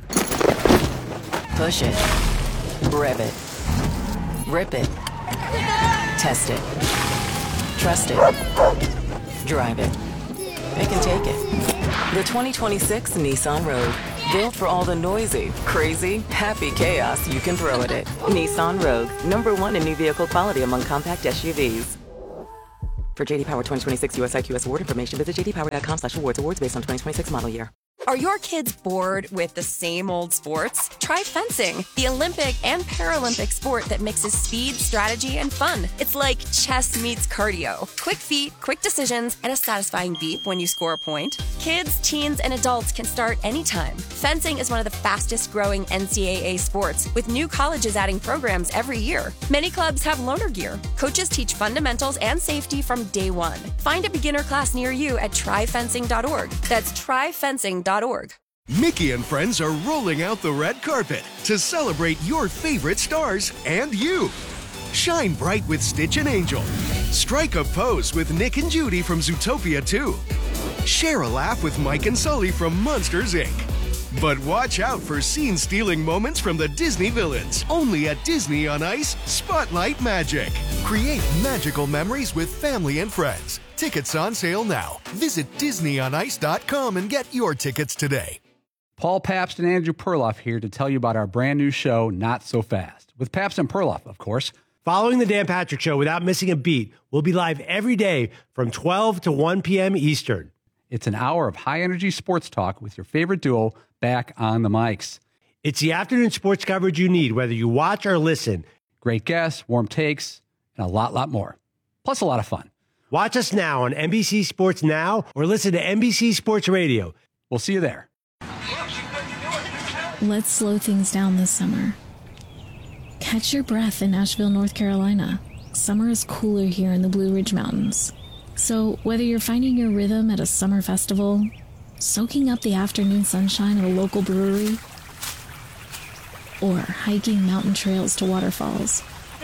Push it. Rev it. Rip it. Test it. Trust it. Drive it. It can take it. The 2026 Nissan Rogue. Built for all the noisy, crazy, happy chaos you can throw at it. Nissan Rogue. #1 in new vehicle quality among compact SUVs. For JD Power 2026 US IQS award information, visit jdpower.com/awards. Awards based on 2026 model year. Are your kids bored with the same old sports? Try fencing, the Olympic and Paralympic sport that mixes speed, strategy, and fun. It's like chess meets cardio. Quick feet, quick decisions, and a satisfying beep when you score a point. Kids, teens, and adults can start anytime. Fencing is one of the fastest growing NCAA sports, with new colleges adding programs every year. Many clubs have loaner gear. Coaches teach fundamentals and safety from day one. Find a beginner class near you at tryfencing.org. That's tryfencing.org. Mickey and friends are rolling out the red carpet to celebrate your favorite stars and you. Shine bright with Stitch and Angel. Strike a pose with Nick and Judy from Zootopia 2. Share a laugh with Mike and Sully from Monsters, Inc. But watch out for scene-stealing moments from the Disney villains. Only at Disney on Ice Spotlight Magic. Create magical memories with family and friends. Tickets on sale now. Visit DisneyOnIce.com and get your tickets today. Paul Pabst and Andrew Perloff here to tell you about our brand new show, Not So Fast, with Pabst and Perloff, of course. Following the Dan Patrick Show without missing a beat, we'll be live every day from 12 to 1 p.m. Eastern. It's an hour of high-energy sports talk with your favorite duo back on the mics. It's the afternoon sports coverage you need, whether you watch or listen. Great guests, warm takes, and a lot more. Plus a lot of fun. Watch us now on NBC Sports Now or listen to NBC Sports Radio. We'll see you there. Let's slow things down this summer. Catch your breath in Asheville, North Carolina. Summer is cooler here in the Blue Ridge Mountains. So whether you're finding your rhythm at a summer festival, soaking up the afternoon sunshine at a local brewery, or hiking mountain trails to waterfalls,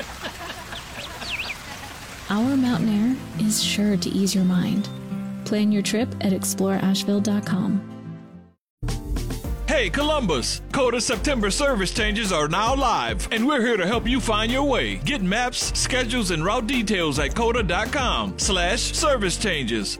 our mountain air is sure to ease your mind. Plan your trip at exploreasheville.com. Hey Columbus, Coda September service changes are now live, and we're here to help you find your way. Get maps, schedules, and route details at coda.com/service changes.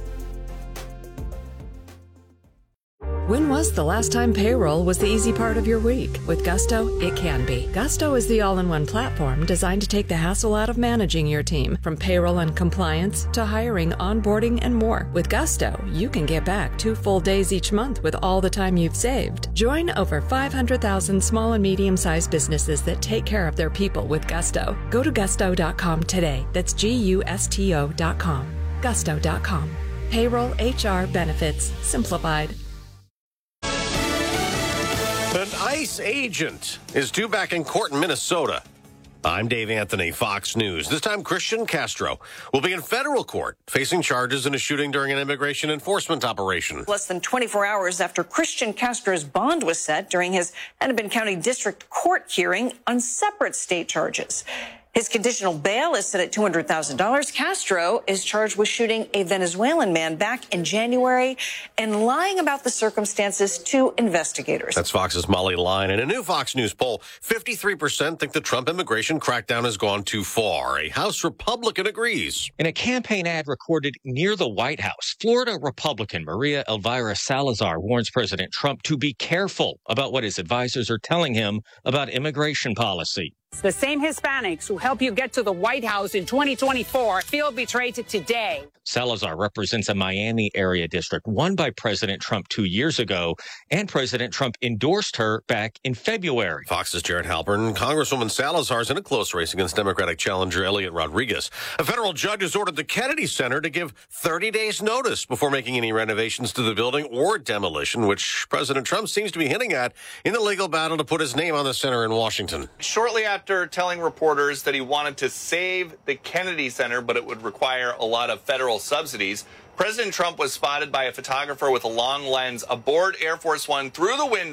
When was the last time payroll was the easy part of your week? With Gusto, it can be. Gusto is the all-in-one platform designed to take the hassle out of managing your team, from payroll and compliance to hiring, onboarding, and more. With Gusto, you can get back 2 full days each month with all the time you've saved. Join over 500,000 small and medium-sized businesses that take care of their people with Gusto. Go to gusto.com today. That's GUSTO.com. Gusto.com. Payroll, HR, benefits, simplified. An ICE agent is due back in court in Minnesota. I'm Dave Anthony, Fox News. This time, Christian Castro will be in federal court facing charges in a shooting during an immigration enforcement operation. Less than 24 hours after Christian Castro's bond was set during his Hennepin County District Court hearing on separate state charges. His conditional bail is set at $200,000. Castro is charged with shooting a Venezuelan man back in January and lying about the circumstances to investigators. That's Fox's Molly Line. In a new Fox News poll, 53% think the Trump immigration crackdown has gone too far. A House Republican agrees. In a campaign ad recorded near the White House, Florida Republican Maria Elvira Salazar warns President Trump to be careful about what his advisors are telling him about immigration policy. The same Hispanics who help you get to the White House in 2024 feel betrayed today. Salazar represents a Miami area district won by President Trump 2 years ago, and President Trump endorsed her back in February. Fox's Jared Halpern. Congresswoman Salazar is in a close race against Democratic challenger Elliot Rodriguez. A federal judge has ordered the Kennedy Center to give 30 days notice before making any renovations to the building or demolition, which President Trump seems to be hinting at in the legal battle to put his name on the center in Washington. Shortly after telling reporters that he wanted to save the Kennedy Center, but it would require a lot of federal subsidies, President Trump was spotted by a photographer with a long lens aboard Air Force One through the window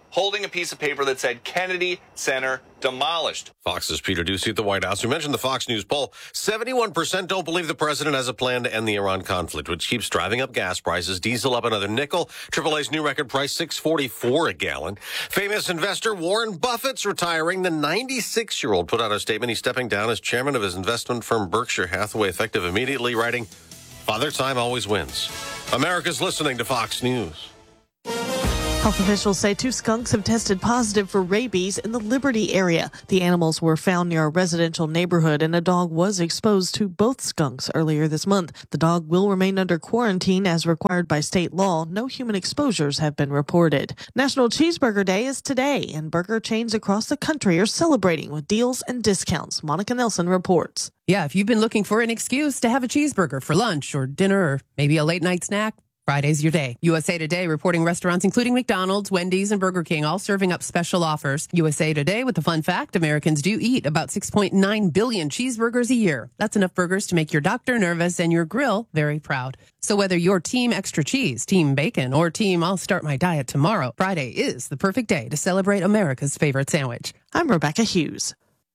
holding a piece of paper that said Kennedy Center demolished. Fox's Peter Doocy at the White House. We mentioned the Fox News poll. 71% don't believe the president has a plan to end the Iran conflict, which keeps driving up gas prices. Diesel up another nickel. AAA's new record price, $6.44 a gallon. Famous investor Warren Buffett's retiring. The 96-year-old put out a statement. He's stepping down as chairman of his investment firm Berkshire Hathaway, effective immediately, writing, "Father Time always wins." America's listening to Fox News. Health officials say 2 skunks have tested positive for rabies in the Liberty area. The animals were found near a residential neighborhood, and a dog was exposed to both skunks earlier this month. The dog will remain under quarantine as required by state law. No human exposures have been reported. National Cheeseburger Day is today, and burger chains across the country are celebrating with deals and discounts. Monica Nelson reports. Yeah, if you've been looking for an excuse to have a cheeseburger for lunch or dinner or maybe a late night snack, Friday's your day. USA Today reporting restaurants including McDonald's, Wendy's, and Burger King all serving up special offers. USA Today with the fun fact, Americans do eat about 6.9 billion cheeseburgers a year. That's enough burgers to make your doctor nervous and your grill very proud. So whether you're team extra cheese, team bacon, or team I'll start my diet tomorrow, Friday is the perfect day to celebrate America's favorite sandwich. I'm Rebecca Hughes.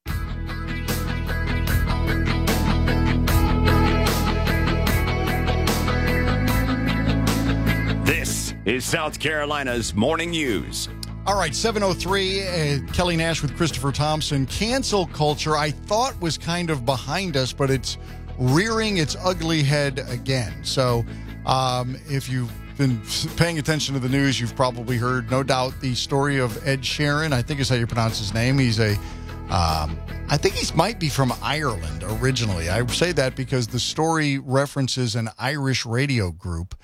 This is South Carolina's Morning News. All right, 7:03, Kelly Nash with Christopher Thompson. Cancel culture, I thought was kind of behind us, but it's rearing its ugly head again. So if you've been paying attention to the news, you've probably heard, no doubt, the story of Ed Sheeran. I think is how you pronounce his name. He's I think he might be from Ireland originally. I say that because the story references an Irish radio group.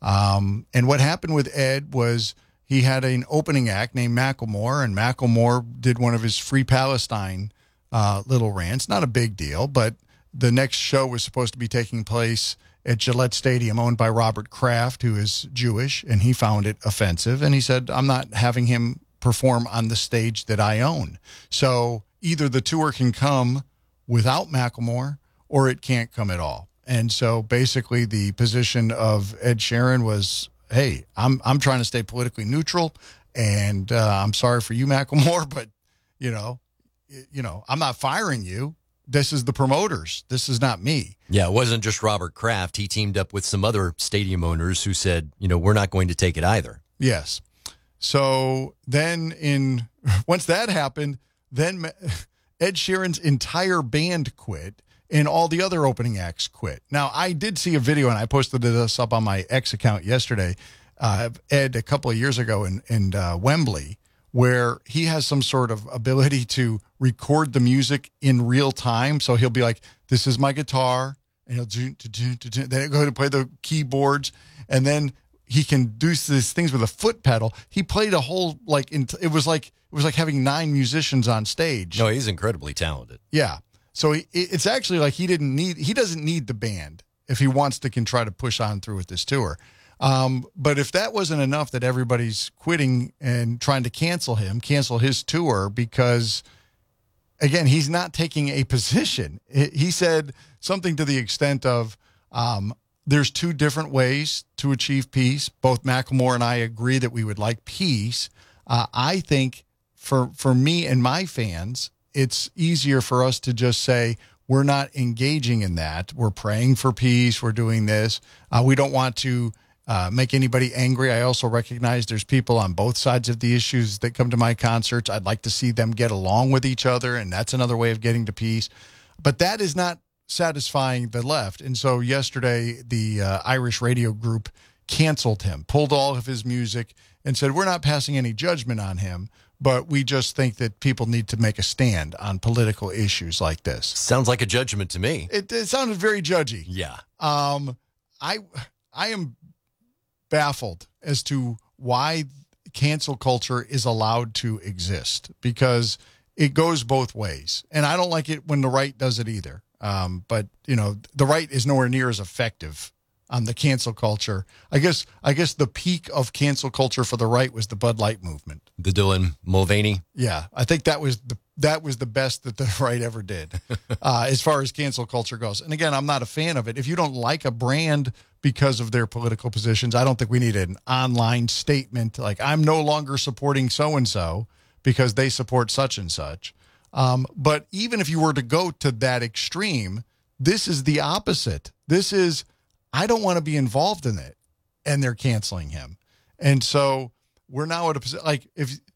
And what happened with Ed was he had an opening act named Macklemore, and Macklemore did one of his Free Palestine little rants. Not a big deal, but the next show was supposed to be taking place at Gillette Stadium, owned by Robert Kraft, who is Jewish, and he found it offensive. And he said, I'm not having him perform on the stage that I own. So either the tour can come without Macklemore or it can't come at all. And so basically the position of Ed Sheeran was, hey, I'm trying to stay politically neutral, and I'm sorry for you, Macklemore, but, you know, I'm not firing you. This is the promoters. This is not me. Yeah, it wasn't just Robert Kraft. He teamed up with some other stadium owners who said, we're not going to take it either. Yes. So then once that happened, then Ed Sheeran's entire band quit. And all the other opening acts quit. Now, I did see a video, and I posted this up on my X account yesterday, Ed, a couple of years ago in Wembley, where he has some sort of ability to record the music in real time. So he'll be like, this is my guitar, and he'll then he'll go to play the keyboards, and then he can do these things with a foot pedal. He played a whole, it was like having 9 musicians on stage. No, he's incredibly talented. Yeah. So it's actually like he doesn't need the band if he wants to try to push on through with this tour. But if that wasn't enough that everybody's quitting and trying to cancel his tour because, again, he's not taking a position. He said something to the extent of there's 2 different ways to achieve peace. Both Macklemore and I agree that we would like peace. I think for me and my fans, it's easier for us to just say, we're not engaging in that. We're praying for peace. We're doing this. We don't want to make anybody angry. I also recognize there's people on both sides of the issues that come to my concerts. I'd like to see them get along with each other, and that's another way of getting to peace. But that is not satisfying the left. And so yesterday, the Irish radio group canceled him, pulled all of his music, and said, we're not passing any judgment on him, but we just think that people need to make a stand on political issues like this. Sounds like a judgment to me. It sounded very judgy. Yeah. I am baffled as to why cancel culture is allowed to exist, because it goes both ways. And I don't like it when the right does it either. But, the right is nowhere near as effective on the cancel culture. I guess the peak of cancel culture for the right was the Bud Light movement. The Dylan Mulvaney. Yeah, I think that was that was the best that the right ever did as far as cancel culture goes. And again, I'm not a fan of it. If you don't like a brand because of their political positions, I don't think we need an online statement like I'm no longer supporting so-and-so because they support such and such. But even if you were to go to that extreme, this is the opposite. This is, I don't want to be involved in it, and they're canceling him. And so we're now at a position, like,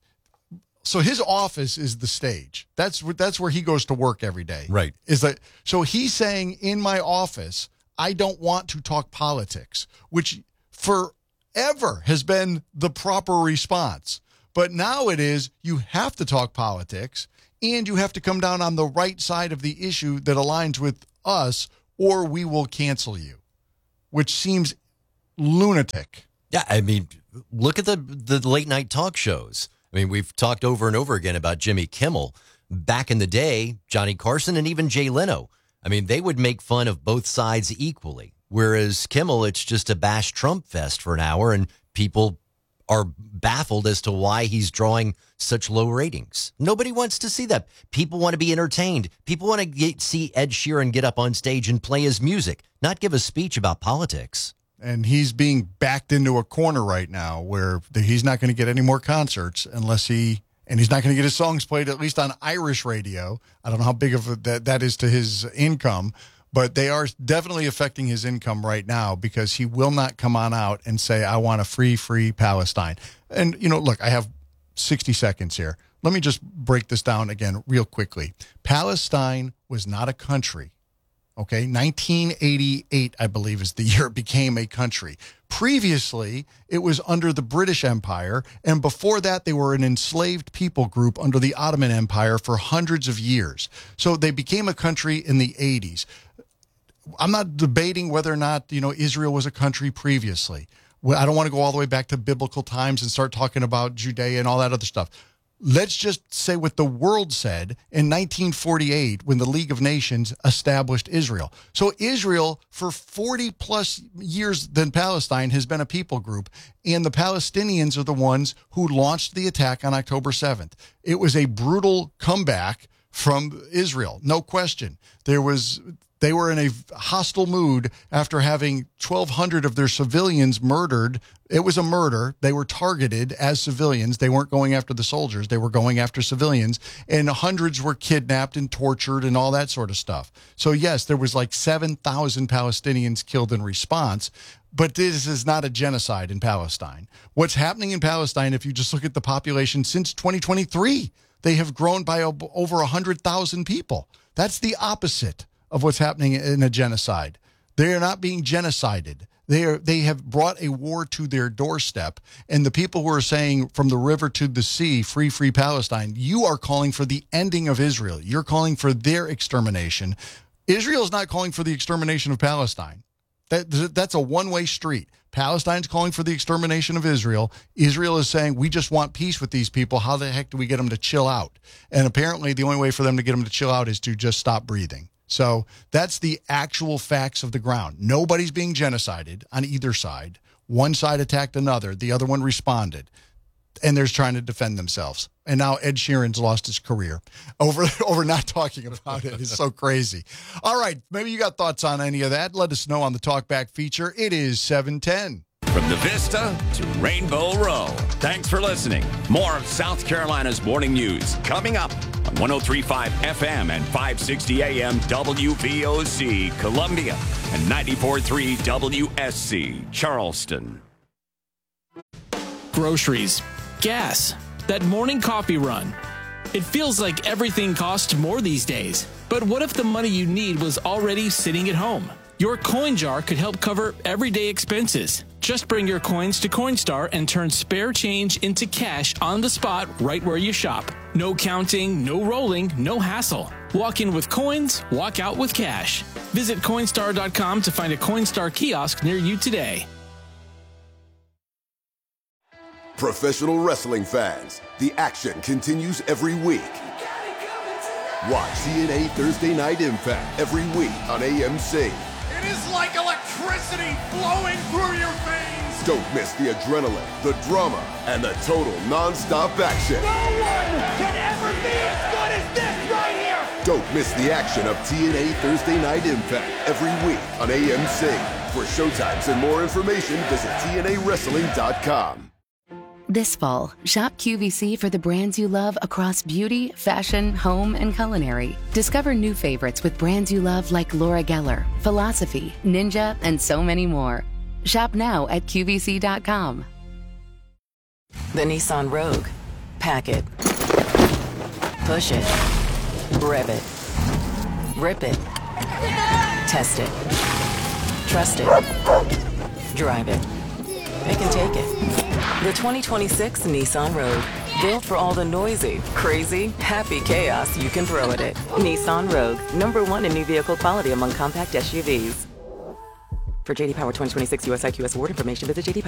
so his office is the stage. That's where he goes to work every day. Right. So he's saying, in my office, I don't want to talk politics, which forever has been the proper response. But now it is, you have to talk politics, and you have to come down on the right side of the issue that aligns with us, or we will cancel you, which seems lunatic. Yeah, I mean, look at the late night talk shows. I mean, we've talked over and over again about Jimmy Kimmel. Back in the day, Johnny Carson and even Jay Leno, I mean, they would make fun of both sides equally. Whereas Kimmel, it's just a bash Trump fest for an hour, and people are baffled as to why he's drawing such low ratings. Nobody wants to see that. People want to be entertained. People want to see Ed Sheeran get up on stage and play his music, not give a speech about politics. And he's being backed into a corner right now where he's not going to get any more concerts unless he's not going to get his songs played, at least on Irish radio. I don't know how big of that is to his income, but they are definitely affecting his income right now because he will not come on out and say, I want a free Palestine. And, look, I have 60 seconds here. Let me just break this down again real quickly. Palestine was not a country. Okay, 1988, I believe, is the year it became a country. Previously, it was under the British Empire, and before that, they were an enslaved people group under the Ottoman Empire for hundreds of years. So they became a country in the 80s. I'm not debating whether or not, Israel was a country previously. I don't want to go all the way back to biblical times and start talking about Judea and all that other stuff. Let's just say what the world said in 1948 when the League of Nations established Israel. So Israel, for 40 plus years than Palestine, has been a people group, and the Palestinians are the ones who launched the attack on October 7th. It was a brutal comeback from Israel, no question. They were in a hostile mood after having 1,200 of their civilians murdered. It was a murder. They were targeted as civilians. They weren't going after the soldiers. They were going after civilians. And hundreds were kidnapped and tortured and all that sort of stuff. So, yes, there was like 7,000 Palestinians killed in response. But this is not a genocide in Palestine. What's happening in Palestine, if you just look at the population since 2023, they have grown by over 100,000 people. That's the opposite of what's happening in a genocide. They are not being genocided. They have brought a war to their doorstep. And the people who are saying from the river to the sea, free Palestine, you are calling for the ending of Israel. You're calling for their extermination. Israel is not calling for the extermination of Palestine. That's a one-way street. Palestine's calling for the extermination of Israel. Israel is saying, we just want peace with these people. How the heck do we get them to chill out? And apparently the only way for them to get them to chill out is to just stop breathing. So that's the actual facts of the ground. Nobody's being genocided on either side. One side attacked another. The other one responded. And they're trying to defend themselves. And now Ed Sheeran's lost his career over not talking about it. It's so crazy. All right. Maybe you got thoughts on any of that. Let us know on the Talkback feature. It is 7:10. From the Vista to Rainbow Row. Thanks for listening. More of South Carolina's morning news coming up on 103.5 FM and 560 AM WVOC Columbia and 94.3 WSC Charleston. Groceries, gas, that morning coffee run. It feels like everything costs more these days. But what if the money you need was already sitting at home? Your coin jar could help cover everyday expenses. Just bring your coins to Coinstar and turn spare change into cash on the spot right where you shop. No counting, no rolling, no hassle. Walk in with coins, walk out with cash. Visit Coinstar.com to find a Coinstar kiosk near you today. Professional wrestling fans, the action continues every week. Watch TNA Thursday Night Impact every week on AMC. It is like electricity flowing through your veins. Don't miss the adrenaline, the drama, and the total non-stop action. No one can ever be as good as this right here! Don't miss the action of TNA Thursday Night Impact every week on AMC. For showtimes and more information, visit TNAWrestling.com. This fall, shop QVC for the brands you love across beauty, fashion, home, and culinary. Discover new favorites with brands you love like Laura Geller, Philosophy, Ninja, and so many more. Shop now at QVC.com. The Nissan Rogue. Pack it. Push it. Rev it. Rip it. Test it. Trust it. Drive it. It can take it. The 2026 Nissan Rogue. Built for all the noisy, crazy, happy chaos you can throw at it. Nissan Rogue. #1 in new vehicle quality among compact SUVs. For JD Power 2026 US IQS award information, visit JD Power.